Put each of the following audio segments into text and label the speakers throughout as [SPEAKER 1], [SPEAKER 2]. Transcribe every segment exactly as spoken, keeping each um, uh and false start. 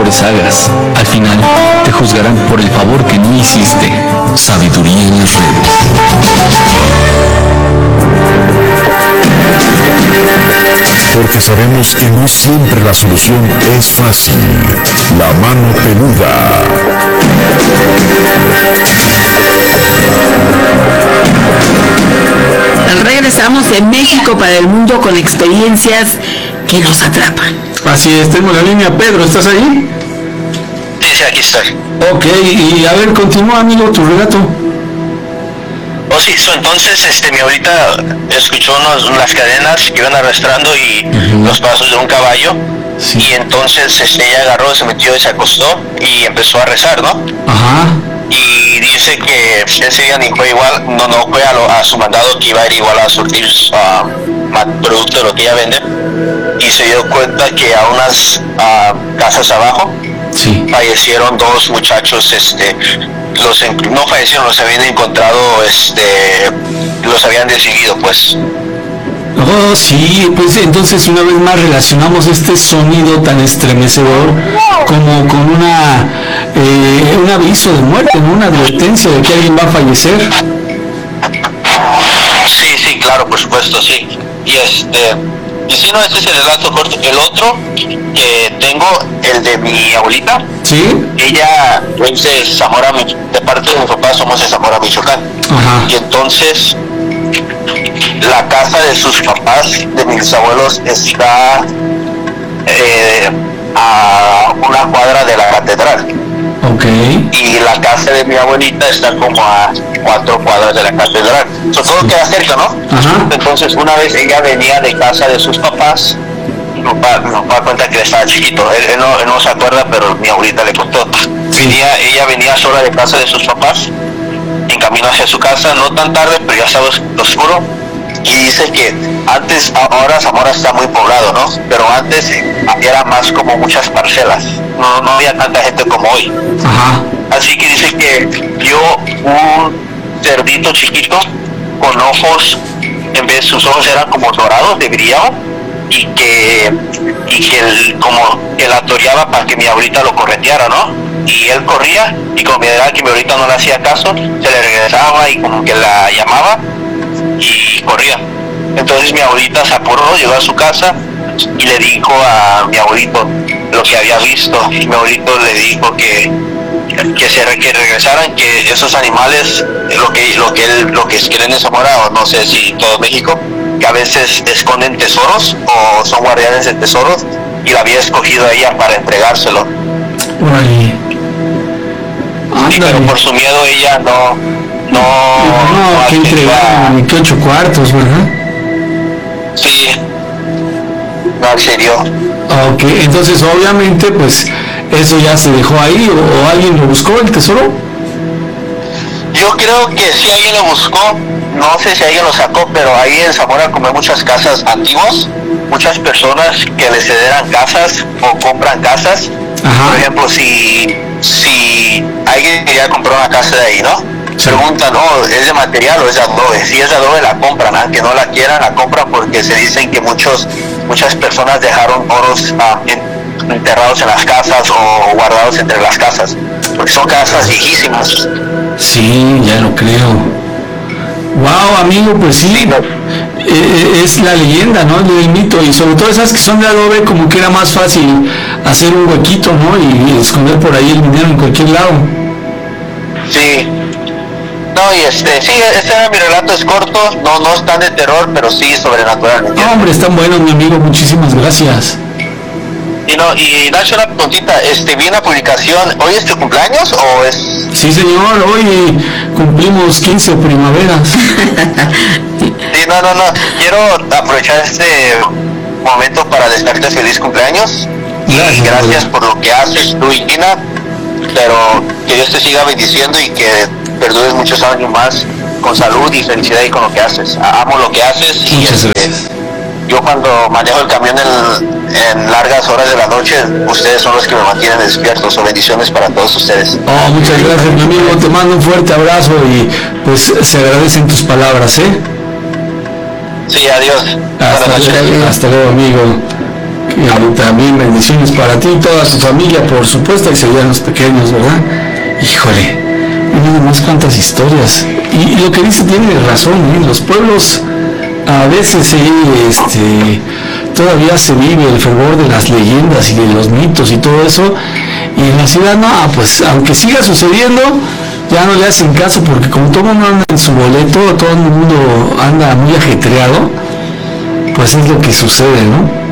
[SPEAKER 1] favores hagas, al final te juzgarán por el favor que no hiciste. Sabiduría en las redes.
[SPEAKER 2] Porque sabemos que no siempre la solución es fácil. La mano peluda.
[SPEAKER 3] Regresamos de México para el mundo con experiencias que nos atrapan.
[SPEAKER 4] Así es, tengo la línea. Pedro, ¿estás ahí?
[SPEAKER 5] Sí, sí, aquí estoy.
[SPEAKER 4] Ok, y a ver, continúa, amigo, tu relato.
[SPEAKER 5] Oh, sí, so, entonces, este, mi abuelita escuchó unos, unas cadenas que iban arrastrando y uh-huh. los pasos de un caballo. Sí. Y entonces, este, ella agarró, se metió y se acostó y empezó a rezar, ¿no?
[SPEAKER 4] Ajá.
[SPEAKER 5] Y dice que ese día ni fue igual, no, no fue a, lo, a su mandado, que iba a ir igual a surtir uh, más producto de lo que ella vende. Y se dio cuenta que a unas uh, casas abajo, sí, fallecieron dos muchachos, este, los no fallecieron, los habían encontrado, este, los habían decidido, pues.
[SPEAKER 4] Oh, sí, pues entonces una vez más relacionamos este sonido tan estremecedor como con una eh, un aviso de muerte, ¿no? Una advertencia de que alguien va a fallecer.
[SPEAKER 5] Sí, sí, claro, por supuesto, sí. Y este, y si no, este es el relato corto. El otro que tengo, el de mi abuelita.
[SPEAKER 4] Sí.
[SPEAKER 5] Ella es de Zamora, de parte de mi papá somos de Zamora, Michoacán. Ajá. Y entonces la casa de sus papás, de mis abuelos, está eh, a una cuadra de la catedral.
[SPEAKER 4] Okay.
[SPEAKER 5] Y la casa de mi abuelita está como a cuatro cuadras de la catedral. So, todo sí. queda cerca, ¿no?
[SPEAKER 4] Ajá.
[SPEAKER 5] Entonces, una vez ella venía de casa de sus papás, mi papá, mi papá cuenta que él estaba chiquito, él, él, no, él no se acuerda, pero mi abuelita le contó. Sí. Venía, ella venía sola de casa de sus papás, en camino hacia su casa, no tan tarde, pero ya estaba oscuro. Y dice que antes, ahora Zamora está muy poblado, ¿no? Pero antes era más como muchas parcelas, no, no había tanta gente como hoy.
[SPEAKER 4] Ajá.
[SPEAKER 5] Así que dice que vio un cerdito chiquito con ojos, en vez de sus ojos eran como dorados, de brillado, y que, y que él como que la toreaba para que mi abuelita lo correteara, ¿no? Y él corría, y como miraba que mi abuelita no le hacía caso, se le regresaba y como que la llamaba, y corría. Entonces mi abuelita se apuró, llegó a su casa y le dijo a mi abuelito lo que había visto. Y mi abuelito le dijo que que se que regresaran, que esos animales, lo que lo que él, lo que quieren en Zamora, o no sé si todo México, que a veces esconden tesoros o son guardianes de tesoros, y la había escogido a ella para entregárselo.
[SPEAKER 4] Ay.
[SPEAKER 5] Sí, pero por su miedo ella no no
[SPEAKER 4] no, no que entregaron que ocho cuartos, ¿verdad?
[SPEAKER 5] Sí, no accedió.
[SPEAKER 4] Ok, entonces obviamente pues eso ya se dejó ahí, o, o alguien lo buscó el tesoro.
[SPEAKER 5] Yo creo que sí alguien lo buscó, no sé si alguien lo sacó, pero ahí en Zamora, como hay muchas casas antiguas, muchas personas que les cederan casas o compran casas. Ajá. Por ejemplo, si si alguien quería comprar una casa de ahí, ¿no? Sí. Preguntan, oh, ¿es de material o es de adobe? Si es de adobe la compran, aunque no la quieran, la compran, porque se dicen que muchos muchas personas dejaron oros uh, en, enterrados en las casas o guardados entre las casas, porque son casas viejísimas.
[SPEAKER 4] Sí, ya lo creo. Wow, amigo, pues sí, sí no. eh, es la leyenda, ¿no? El mito, y sobre todo esas que son de adobe, como que era más fácil hacer un huequito, ¿no? Y, y esconder por ahí el dinero en cualquier lado.
[SPEAKER 5] Sí. No, y este, sí, este era mi relato, es corto, no, no es tan de terror, pero sí sobrenatural.
[SPEAKER 4] No, hombre, están buenos, mi amigo, muchísimas gracias.
[SPEAKER 5] Y no, y Nacho, una preguntita, este, vi una publicación, ¿hoy es tu cumpleaños o es...?
[SPEAKER 4] Sí, señor, hoy cumplimos quince primaveras.
[SPEAKER 5] Sí, no, no, no, quiero aprovechar este momento para desearte feliz cumpleaños. Gracias, y gracias por lo que haces tú y Tina, pero que Dios te siga bendiciendo y que perdures muchos años más con salud y felicidad y con lo que haces. Amo lo que haces.
[SPEAKER 4] Muchas
[SPEAKER 5] y
[SPEAKER 4] gracias.
[SPEAKER 5] Este, yo cuando manejo el camión en, en largas horas de la noche, ustedes son los que me mantienen despiertos. So, bendiciones para todos ustedes.
[SPEAKER 4] Oh, muchas gracias, mi amigo, te mando un fuerte abrazo y pues se agradecen tus palabras, ¿eh?
[SPEAKER 5] Sí, adiós.
[SPEAKER 4] Hasta, luego, hasta luego, amigo. Que también bendiciones para ti y toda tu familia, por supuesto, y seguir a los pequeños, ¿verdad? Híjole, y más cuántas historias. Y, y lo que dice tiene razón, ¿eh? Los pueblos a veces sí, este, todavía se vive el fervor de las leyendas y de los mitos y todo eso, y en la ciudad no, pues aunque siga sucediendo, ya no le hacen caso, porque como todo el mundo anda en su boleto, todo el mundo anda muy ajetreado, pues es lo que sucede, ¿no?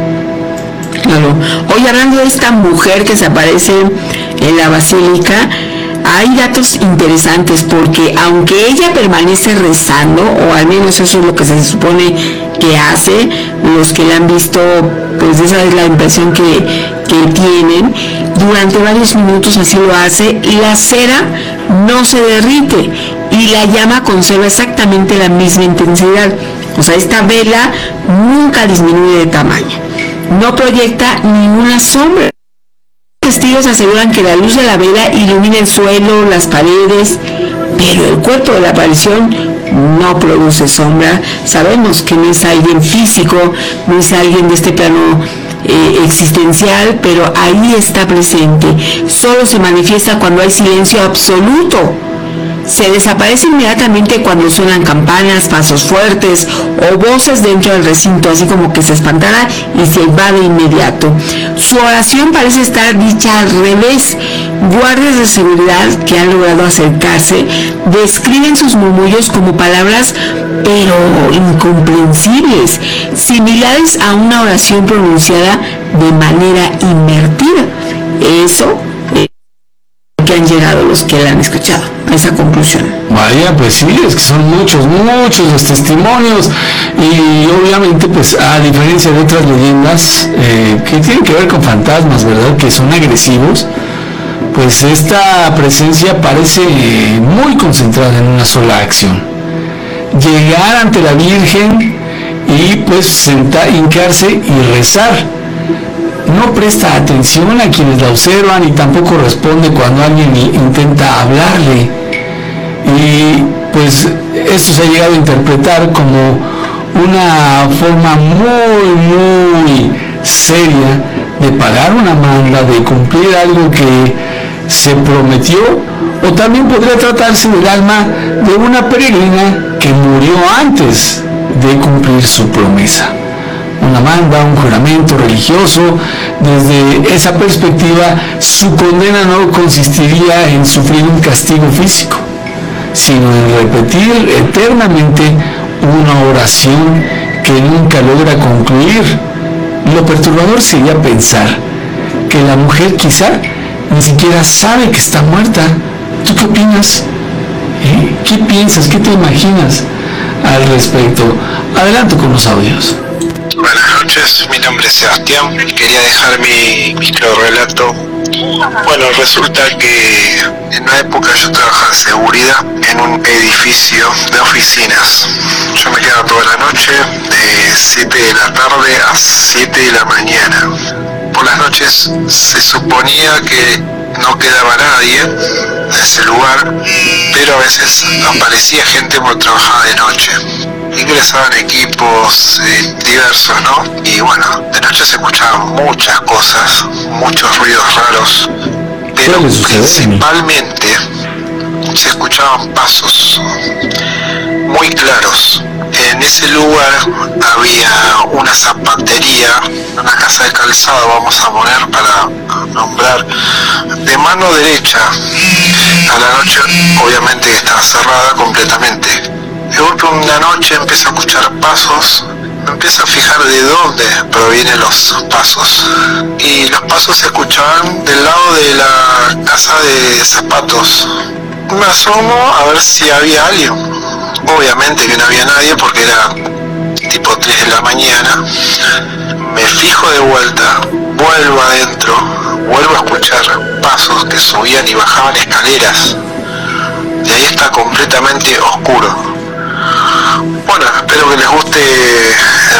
[SPEAKER 3] Claro. Hoy, hablando de esta mujer que se aparece en la basílica, hay datos interesantes, porque aunque ella permanece rezando, o al menos eso es lo que se supone que hace, los que la han visto, pues esa es la impresión que, que tienen, durante varios minutos así lo hace, la cera no se derrite y la llama conserva exactamente la misma intensidad. O sea, esta vela nunca disminuye de tamaño, no proyecta ninguna sombra. Testigos aseguran que la luz de la vela ilumina el suelo, las paredes, pero el cuerpo de la aparición no produce sombra. Sabemos que no es alguien físico, no es alguien de este plano eh, existencial, pero ahí está presente. Solo se manifiesta cuando hay silencio absoluto. Se desaparece inmediatamente cuando suenan campanas, pasos fuertes o voces dentro del recinto, así como que se espantara y se va de inmediato. Su oración parece estar dicha al revés. Guardias de seguridad que han logrado acercarse describen sus murmullos como palabras pero incomprensibles, similares a una oración pronunciada de manera invertida. Eso es que han llegado los que la han escuchado a esa conclusión.
[SPEAKER 4] Vaya, pues sí, es que son muchos, muchos los testimonios, y obviamente pues a diferencia de otras leyendas eh, que tienen que ver con fantasmas, ¿verdad?, que son agresivos, pues esta presencia parece eh, muy concentrada en una sola acción: llegar ante la Virgen y pues sentar, hincarse y rezar. No presta atención a quienes la observan y tampoco responde cuando alguien intenta hablarle. Y pues esto se ha llegado a interpretar como una forma muy, muy seria de pagar una manda, de cumplir algo que se prometió, o también podría tratarse del alma de una peregrina que murió antes de cumplir su promesa. Una manda, un juramento religioso. Desde esa perspectiva, su condena no consistiría en sufrir un castigo físico, sino en repetir eternamente una oración que nunca logra concluir. Lo perturbador sería pensar que la mujer quizá ni siquiera sabe que está muerta. ¿Tú qué opinas? ¿Eh? ¿Qué piensas? ¿Qué te imaginas al respecto? Adelante con los audios.
[SPEAKER 6] Buenas noches, mi nombre es Sebastián, quería dejar mi micro relato. Bueno, resulta que en una época yo trabajaba en seguridad en un edificio de oficinas. Yo me quedaba toda la noche de siete de la tarde a siete de la mañana. Por las noches se suponía que no quedaba nadie en ese lugar, pero a veces aparecía gente por trabajar de noche. Ingresaban equipos eh, diversos, ¿no? Y bueno, de noche se escuchaban muchas cosas, muchos ruidos raros, pero principalmente se escuchaban pasos muy claros. En ese lugar había una zapatería, una casa de calzado, vamos a poner para nombrar, de mano derecha. A la noche obviamente estaba cerrada completamente. De golpe una noche empiezo a escuchar pasos, me empiezo a fijar de dónde provienen los pasos. Y los pasos se escuchaban del lado de la casa de zapatos. Me asomo a ver si había alguien. Obviamente que no había nadie porque era tipo tres de la mañana. Me fijo de vuelta, vuelvo adentro, vuelvo a escuchar pasos que subían y bajaban escaleras. Y ahí está completamente oscuro. Bueno, espero que les guste